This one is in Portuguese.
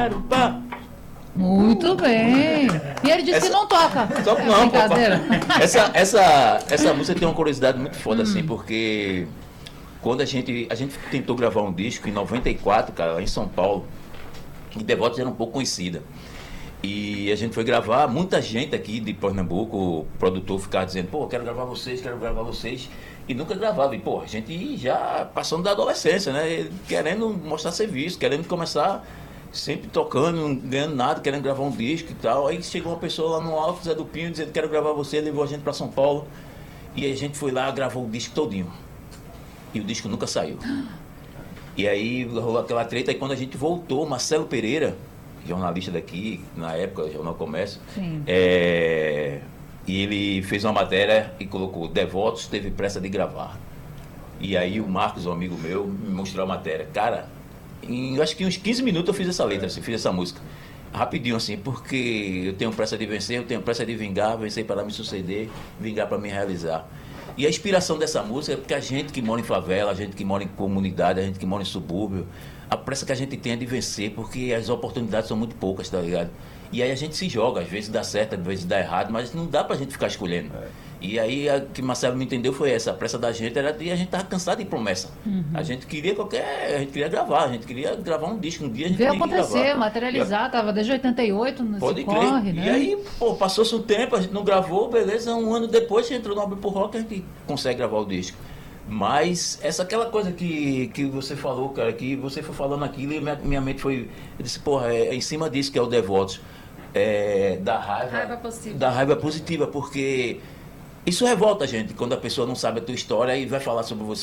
quero, pá. Muito bem. E ele disse que não toca. Só que não, brincadeira. Essa música tem uma curiosidade muito foda, assim, porque quando a gente tentou gravar um disco em 94, cara, lá em São Paulo, e Devotos era um pouco conhecida. E a gente foi gravar, muita gente aqui de Pernambuco, o produtor ficava dizendo, pô, quero gravar vocês, e nunca gravava. E, pô, a gente já passando da adolescência, né? Querendo mostrar serviço, querendo começar sempre tocando, não ganhando nada, querendo gravar um disco e tal. Aí chegou uma pessoa lá no alto, Zé do Pinho, dizendo, quero gravar você, levou a gente pra São Paulo. E aí a gente foi lá, gravou o disco todinho. E o disco nunca saiu. E aí rolou aquela treta, e quando a gente voltou, Marcelo Pereira, jornalista daqui, na época, Jornal Comércio, e ele fez uma matéria e colocou, Devotos teve pressa de gravar. E aí o Marcos, um amigo meu, me mostrou a matéria. Cara, acho que em uns 15 minutos eu fiz essa letra, assim, fiz essa música. Rapidinho, assim, porque eu tenho pressa de vencer, eu tenho pressa de vingar, vencer para me suceder, vingar para me realizar. E a inspiração dessa música é porque a gente que mora em favela, a gente que mora em comunidade, a gente que mora em subúrbio, a pressa que a gente tem é de vencer, porque as oportunidades são muito poucas, tá ligado? E aí a gente se joga, às vezes dá certo, às vezes dá errado, mas não dá pra gente ficar escolhendo. E aí o que Marcelo me entendeu foi essa, a pressa da gente era de a gente tava cansado de promessa. A gente queria gravar, a gente queria gravar um disco, um dia a gente Veio queria acontecer, gravar. materializar, tava desde 88 nesse Pode corre, crer. né? E aí, pô, passou-se um tempo, a gente não gravou, beleza, um ano depois a gente entrou no Abre por Rock, a gente consegue gravar o disco. Mas aquela coisa que você falou, cara, que você foi falando aquilo e minha mente foi, eu disse, porra, é em cima disso que é o Devotos, da raiva positiva, porque isso revolta a gente quando a pessoa não sabe a tua história e vai falar sobre você.